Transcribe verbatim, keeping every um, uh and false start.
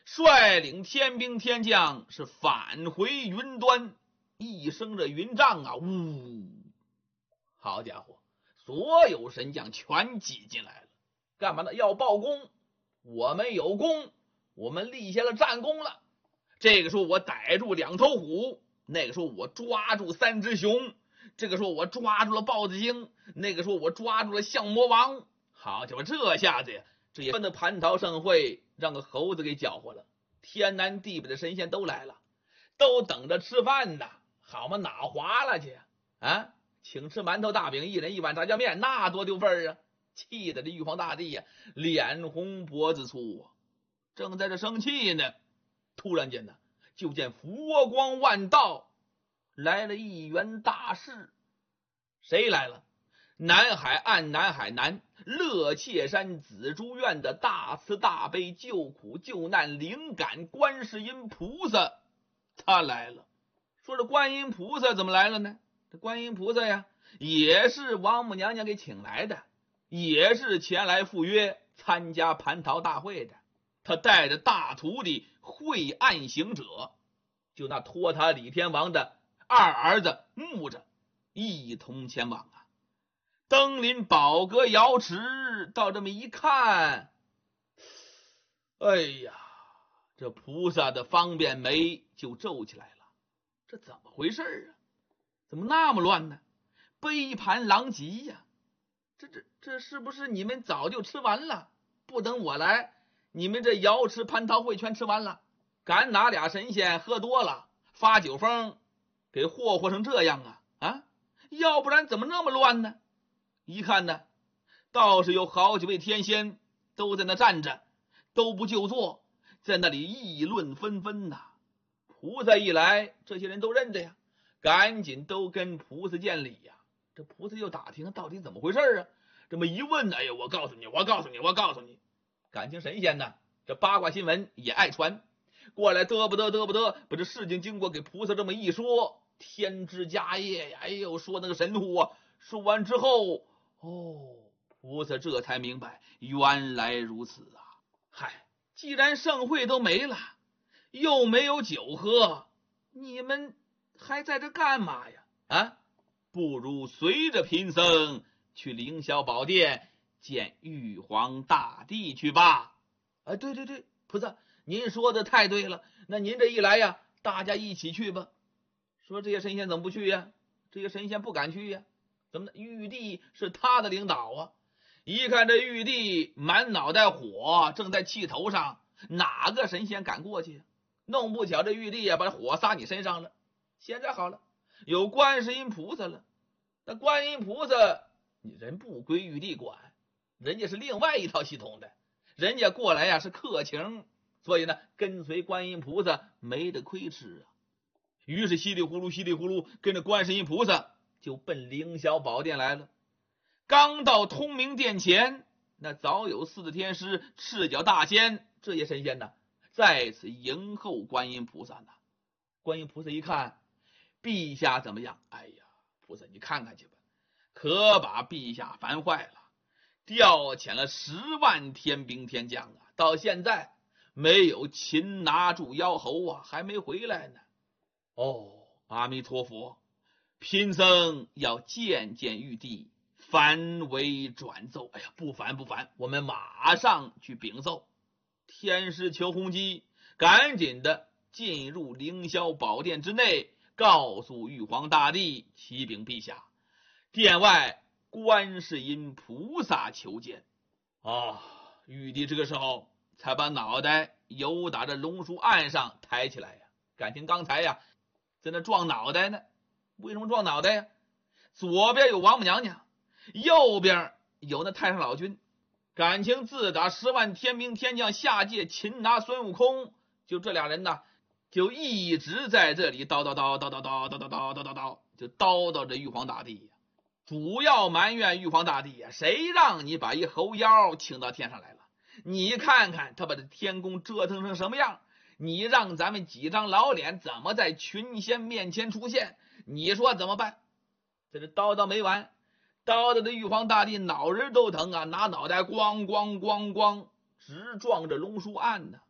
率领天兵天将是返回云端。一声这云帐啊，呜！好家伙，所有神将全挤进来了，干嘛呢？要报功，我们有功，我们立下了战功了。这个时候我逮住两头虎，那个时候我抓住三只熊，这个时候我抓住了豹子精，那个时候我抓住了象魔王。好家伙，这下子呀，这也分的蟠桃盛会让个猴子给搅和了。天南地北的神仙都来了，都等着吃饭呢。好嘛，哪划了去啊？请吃馒头大饼，一人一碗炸酱面，那多丢份啊！气得这玉皇大帝呀，脸红脖子粗啊！正在这生气呢，突然间呢，就见佛光万道，来了一员大士。谁来了？南海岸南海南乐切山紫竹院的大慈大悲救苦救难灵感观世音菩萨，他来了。说这观音菩萨怎么来了呢？这观音菩萨呀，也是王母娘娘给请来的，也是前来赴约参加蟠桃大会的。他带着大徒弟惠岸行者，就那托他李天王的二儿子木着，一同前往啊。登临宝阁瑶池，到这么一看，哎呀，这菩萨的方便眉就皱起来了。这怎么回事啊？怎么那么乱呢？杯盘狼藉呀！这这这是不是你们早就吃完了？不等我来，你们这瑶池蟠桃会全吃完了？赶哪俩神仙喝多了，发酒疯，给霍霍成这样啊？啊！要不然怎么那么乱呢？一看呢，倒是有好几位天仙都在那站着，都不就坐，在那里议论纷纷呐。菩萨一来，这些人都认得呀，赶紧都跟菩萨见礼呀。这菩萨又打听到底怎么回事啊？这么一问，哎呀，我告诉你，我告诉你，我告诉你，感情神仙呢，这八卦新闻也爱传，过来嘚不嘚嘚不嘚，把这事情经过给菩萨这么一说，天之家业呀，哎呦，说那个神乎啊。说完之后，哦，菩萨这才明白，原来如此啊！嗨，既然盛会都没了，又没有酒喝，你们还在这干嘛呀？啊，不如随着贫僧去凌霄宝殿见玉皇大帝去吧。哎，对对对，菩萨，您说的太对了。那您这一来呀，大家一起去吧。说这些神仙怎么不去呀？这些神仙不敢去呀。怎么呢？玉帝是他的领导啊。一看这玉帝满脑袋火，正在气头上，哪个神仙敢过去？弄不巧这玉帝啊，把火撒你身上了。现在好了，有观世音菩萨了。那观音菩萨，你人不归玉帝管，人家是另外一套系统的，人家过来呀、啊、是客情，所以呢，跟随观音菩萨没得亏吃啊。于是稀里呼噜稀里呼噜跟着观世音菩萨就奔凌霄宝殿来了。刚到通明殿前，那早有四天师、赤脚大仙这些神仙呢，在此迎候观音菩萨呢。观音菩萨一看，陛下怎么样？哎呀，菩萨你看看去吧，可把陛下烦坏了，调遣了十万天兵天将啊，到现在没有擒拿住妖猴啊，还没回来呢。哦，阿弥陀佛，贫僧要见见玉帝，凡为转奏。哎呀，不烦不烦，我们马上去禀奏。天师裘弘基赶紧的进入凌霄宝殿之内，告诉玉皇大帝，启禀陛下，殿外观世音菩萨求见。啊，玉帝这个时候才把脑袋由打着龙树岸上抬起来呀，感情刚才呀在那撞脑袋呢。为什么撞脑袋呀？左边有王母娘娘，右边有那太上老君，感情自打十万天兵天将下界擒拿孙悟空，就这俩人呢，就一直在这里叨叨叨叨叨叨叨叨叨叨叨叨，就叨叨着玉皇大帝呀，主要埋怨玉皇大帝呀，谁让你把一猴妖请到天上来了？你看看他把这天宫折腾成什么样？你让咱们几张老脸怎么在群仙面前出现？你说怎么办？在这叨叨没完，叨叨的玉皇大帝脑仁都疼啊，拿脑袋咣咣咣咣直撞着龙树岸呢。